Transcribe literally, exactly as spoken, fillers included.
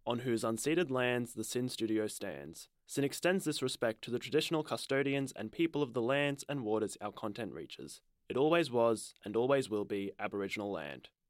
on whose unceded lands the SYN studio stands. SYN extends this respect to the traditional custodians and people of the lands and waters our content reaches. It always was, and always will be, Aboriginal land.